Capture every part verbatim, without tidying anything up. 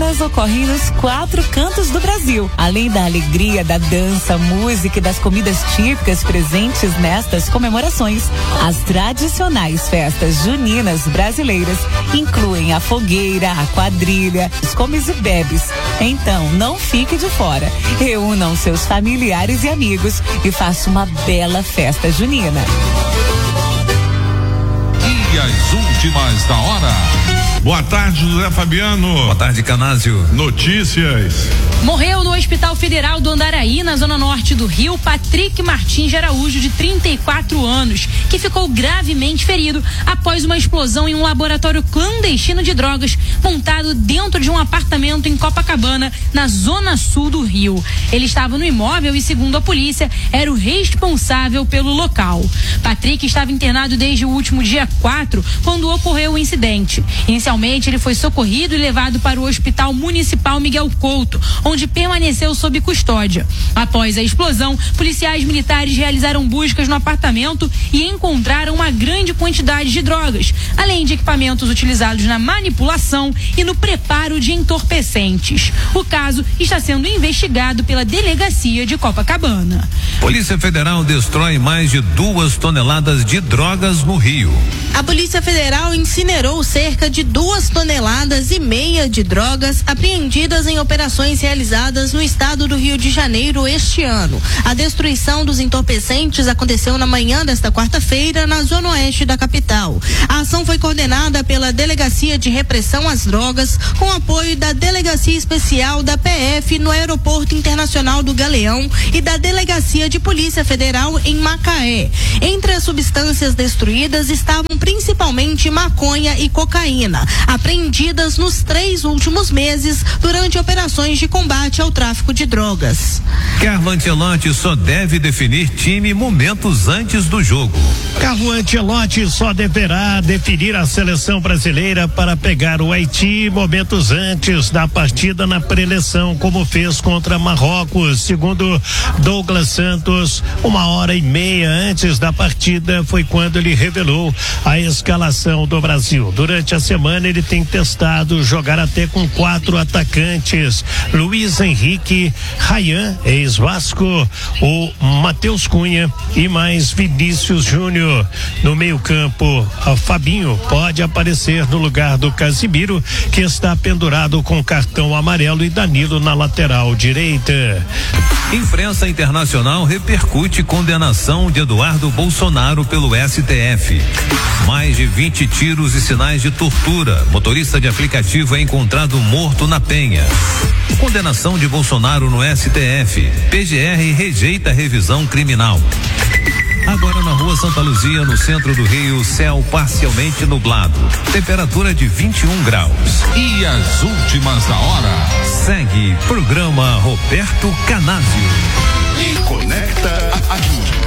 juninas ocorrem nos quatro cantos do Brasil. Além da alegria, da dança, música e das comidas típicas presentes nestas comemorações, as tradicionais festas juninas brasileiras incluem a fogueira, a quadrilha, os comes e bebes. Então, não fique de fora. Reúnam seus familiares e amigos e faça uma bela festa junina. E as últimas da hora. Boa tarde, José Fabiano. Boa tarde, Canásio. Notícias. Morreu no Hospital Federal do Andaraí, na zona norte do Rio, Patrick Martins de Araújo, de trinta e quatro anos, que ficou gravemente ferido após uma explosão em um laboratório clandestino de drogas montado dentro de um apartamento em Copacabana, na zona sul do Rio. Ele estava no imóvel e, segundo a polícia, era o responsável pelo local. Patrick estava internado desde o último dia quatro, quando ocorreu o incidente. Inicialmente, ele foi socorrido e levado para o Hospital Municipal Miguel Couto, onde permaneceu sob custódia. Após a explosão, policiais militares realizaram buscas no apartamento e encontraram uma grande quantidade de drogas, além de equipamentos utilizados na manipulação e no preparo de entorpecentes. O caso está sendo investigado pela Delegacia de Copacabana. Polícia Federal destrói mais de duas toneladas de drogas no Rio. A Polícia Federal incinerou cerca de duas toneladas e meia de drogas apreendidas em operações realizadas no estado do Rio de Janeiro este ano. A destruição dos entorpecentes aconteceu na manhã desta quarta-feira, na zona oeste da capital. A ação foi coordenada pela Delegacia de Repressão às Drogas, com apoio da Delegacia Especial da P F no Aeroporto Internacional do Galeão e da Delegacia de Polícia Federal em Macaé. Entre as substâncias destruídas estavam principalmente maconha e cocaína, apreendidas nos três últimos meses durante operações de combate ao tráfico de drogas. Carlo Ancelotti só deve definir time momentos antes do jogo. Carlo Ancelotti só deverá definir a seleção brasileira para pegar o Haiti momentos antes da partida na pré-eleição, como fez contra Marrocos. Segundo Douglas Santos, uma hora e meia antes da partida foi quando ele revelou a escalação do Brasil. Durante a semana ele tem testado jogar até com quatro atacantes: Luiz Henrique, Ryan, ex-Vasco, o Matheus Cunha e mais Vinícius Júnior. No meio-campo, Fabinho pode aparecer no lugar do Casimiro, que está pendurado com cartão amarelo, e Danilo na lateral direita. Imprensa internacional repercute condenação de Eduardo Bolsonaro pelo S T F. Mais de vinte tiros e sinais de tortura. Motorista de aplicativo é encontrado morto na Penha. Condenação de Bolsonaro no S T F. P G R rejeita revisão criminal. Agora na rua Santa Luzia, no centro do Rio, céu parcialmente nublado. Temperatura de vinte e um graus. E as últimas da hora. Segue programa Roberto Canásio. E conecta aqui.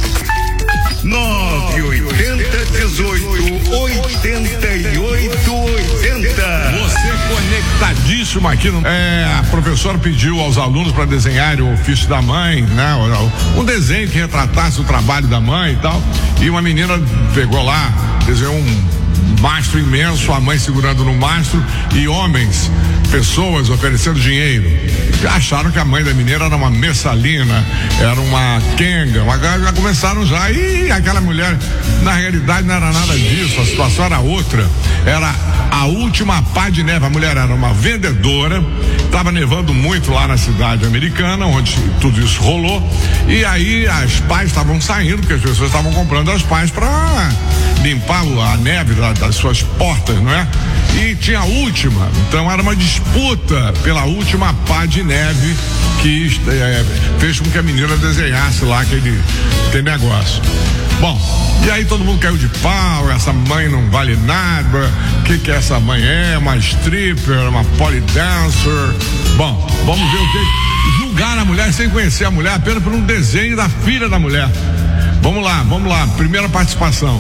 nove oitenta dezoito oitenta e oito oitenta. Você conectadíssimo aqui no, é, a professora pediu aos alunos para desenharem o ofício da mãe, né? Um desenho que retratasse o trabalho da mãe e tal. E uma menina pegou lá, desenhou um mastro imenso, a mãe segurando no mastro e homens, pessoas oferecendo dinheiro. Acharam que a mãe da menina era uma messalina, era uma quenga, mas já começaram já, e aquela mulher, na realidade não era nada disso, a situação era outra, era a última pá de neve. A mulher era uma vendedora, estava nevando muito lá na cidade americana, onde tudo isso rolou, e aí as pás estavam saindo, porque as pessoas estavam comprando as pás para limpar a neve das suas portas, não é? E tinha a última, então era uma disputa pela última pá de neve que é, fez com que a menina desenhasse lá aquele, aquele negócio. Bom, e aí todo mundo caiu de pau, essa mãe não vale nada, o que que essa mãe é? Uma stripper, uma polydancer. Bom, vamos ver o que julgar a mulher sem conhecer a mulher, apenas por um desenho da filha da mulher. Vamos lá, vamos lá, primeira participação.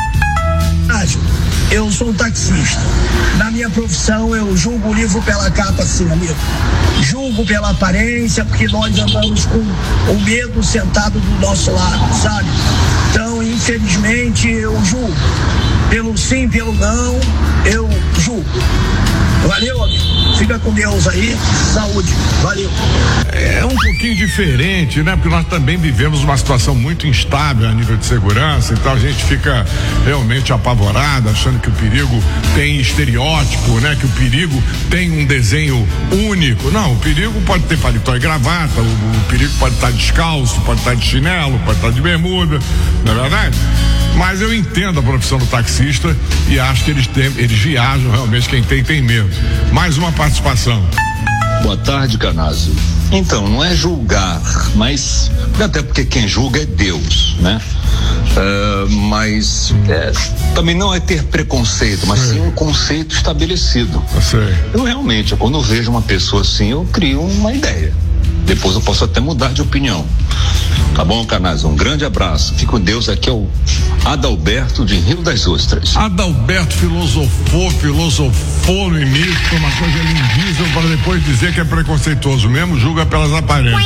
Eu sou um taxista. Na minha profissão, eu julgo o livro pela capa, sim, amigo. Julgo pela aparência, porque nós andamos com o medo sentado do nosso lado, sabe? Então, infelizmente, eu julgo. Pelo sim, pelo não, eu julgo. Valeu, amigo. Fica com Deus aí, saúde, valeu. É um pouquinho diferente, né? Porque nós também vivemos uma situação muito instável a nível de segurança, então a gente fica realmente apavorado, achando que o perigo tem estereótipo, né? Que o perigo tem um desenho único. Não, o perigo pode ter paletó e gravata, o, o perigo pode estar descalço, pode estar de chinelo, pode estar de bermuda, não é verdade? Mas eu entendo a profissão do taxista e acho que eles, tem, eles viajam realmente, quem tem, tem medo. Mais uma participação. Boa tarde, Canásio. Então, não é julgar, mas até porque quem julga é Deus, né? Uh, mas é, também não é ter preconceito, mas sim um conceito estabelecido. Eu realmente, quando eu vejo uma pessoa assim, eu crio uma ideia. Depois eu posso até mudar de opinião. Tá bom, Canais? Um grande abraço. Fique com Deus. Aqui é o Adalberto de Rio das Ostras. Adalberto filosofou, filosofou no início, uma coisa lindíssima, para depois dizer que é preconceituoso mesmo, julga pelas aparências.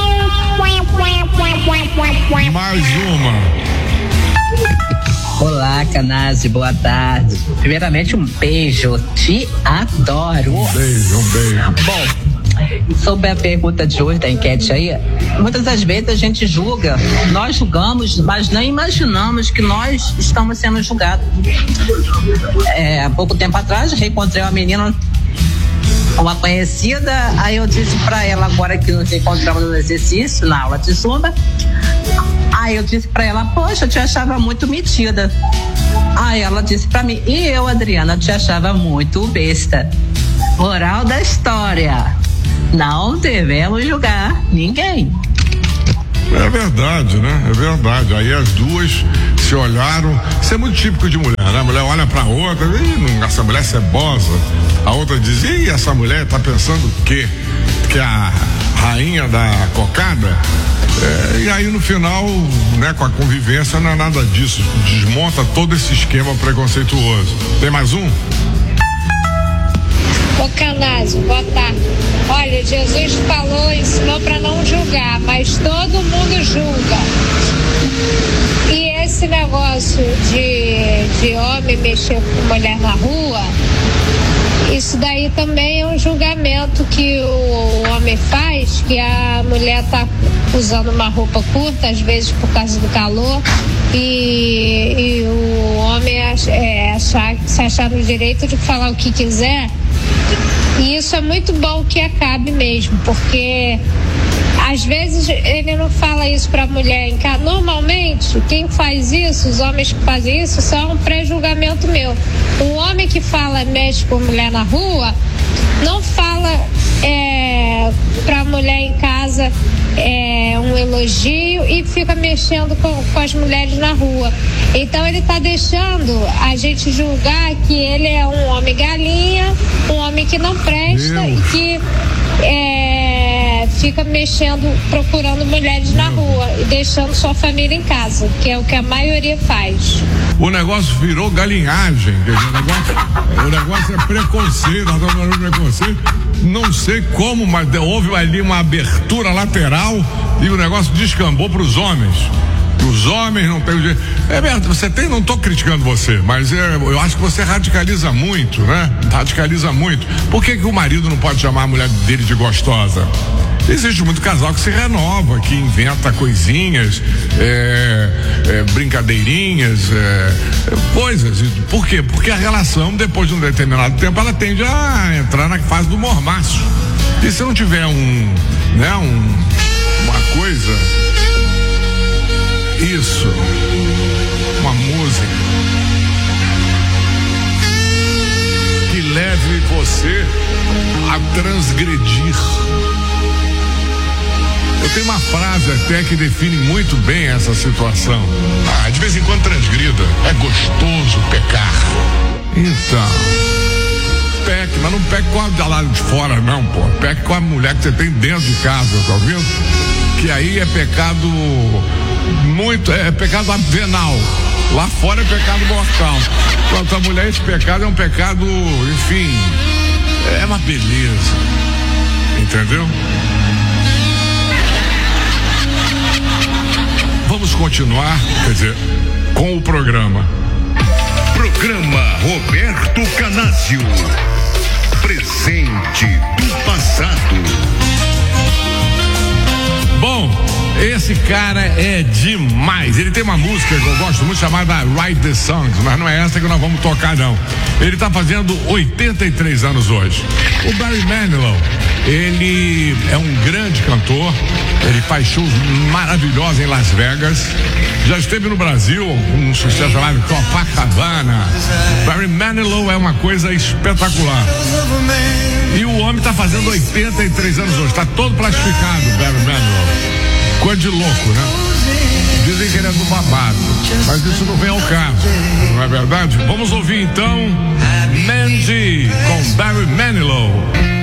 Mais uma. Olá, Canazzi, boa tarde. Primeiramente, um beijo. Te adoro. Um beijo, um beijo. Bom, sobre a pergunta de hoje da enquete aí, muitas das vezes a gente julga, nós julgamos, mas não imaginamos que nós estamos sendo julgados. É, há pouco tempo atrás, reencontrei uma menina, uma conhecida, aí eu disse pra ela, agora que nos encontramos no exercício, na aula de zumba, aí eu disse pra ela, poxa, eu te achava muito metida. Aí ela disse pra mim, e eu, Adriana, te achava muito besta. Moral da história, não devemos julgar ninguém. É verdade, né? É verdade. Aí as duas se olharam. Isso é muito típico de mulher, né? A mulher olha pra outra, e essa mulher é cebosa. A outra diz, e essa mulher tá pensando o quê? Que é a rainha da cocada? É, e aí no final, né, com a convivência, não é nada disso. Desmonta todo esse esquema preconceituoso. Tem mais um? Ô Canásio, boa tarde. Olha, Jesus falou, ensinou para não julgar, mas todo mundo julga. E esse negócio de, de homem mexer com mulher na rua, isso daí também é um julgamento que o homem faz, que a mulher tá usando uma roupa curta, às vezes por causa do calor, e, e o homem é, achar, se achar no direito de falar o que quiser. E isso é muito bom que acabe mesmo, porque às vezes ele não fala isso pra mulher em casa. Normalmente, quem faz isso, os homens que fazem isso, são um pré-julgamento meu. Um homem que fala, mexe com mulher na rua, não fala é, pra mulher em casa é, um elogio e fica mexendo com, com as mulheres na rua. Então ele tá deixando a gente julgar que ele é um homem galinha, um homem que não presta Meu. e que é, fica mexendo, procurando mulheres Meu. na rua e deixando sua família em casa, que é o que a maioria faz. O negócio virou galinhagem, o negócio, o negócio é preconceito, nós estamos falando de preconceito. Não sei como, mas houve ali uma abertura lateral e o negócio descambou para os homens. Os homens não têm o jeito. É verdade, você tem, não estou criticando você, mas é, eu acho que você radicaliza muito, né? Radicaliza muito. Por que que o marido não pode chamar a mulher dele de gostosa? Existe muito casal que se renova, que inventa coisinhas, é, é, brincadeirinhos, é, coisas. Por quê? Porque a relação, depois de um determinado tempo, ela tende a entrar na fase do mormaço. E se não tiver um, né, um, uma coisa, isso, uma música que leve você a transgredir. Eu tenho uma frase até que define muito bem essa situação. Ah, de vez em quando transgrida. É gostoso pecar. Então, peque, mas não peque com a da lado de fora, não, pô. Peque com a mulher que você tem dentro de casa, tá ouvindo? Que aí é pecado muito, é pecado venal. Lá fora é pecado mortal. Quanto a mulher, esse pecado é um pecado, enfim, é uma beleza. Entendeu? Vamos continuar, quer dizer, com o programa. Programa Roberto Canásio. presente do passado. Bom, esse cara é demais. Ele tem uma música que eu gosto muito chamada Write the Songs, mas não é essa que nós vamos tocar, não. Ele tá fazendo oitenta e três anos hoje. O Barry Manilow, ele é um grande cantor. Ele faz shows maravilhosos em Las Vegas. Já esteve no Brasil com um sucesso chamado Copacabana. Barry Manilow é uma coisa espetacular. E o homem tá fazendo oitenta e três anos hoje. Tá todo plastificado, Barry Manilow. Coisa de louco, né? Dizem que ele é do babado, mas isso não vem ao caso, não é verdade? Vamos ouvir então Mandy com Barry Manilow.